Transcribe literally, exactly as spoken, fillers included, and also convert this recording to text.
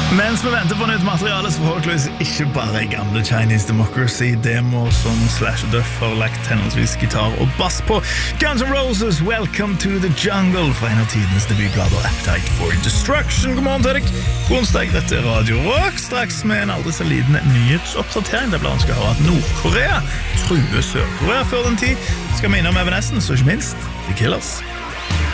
Mens vi venter på nytt materiale, så forhåpentligvis ikke bare gamle Chinese Democracy demoer som Slash og Duff har lagt henholdsvis gitar og bass på. Guns N' Roses, Welcome to the Jungle, fra en av tidenes debutblader, Appetite for Destruction. God morgen til deg. God onsdag, dette er Radio Rock. Straks med en aldri så liten nyhetsoppdatering, der blant annet skal høre at Nord-Korea truer Sør-Korea før den tid. Skal minne om Evanescence, og ikke minst The Killers.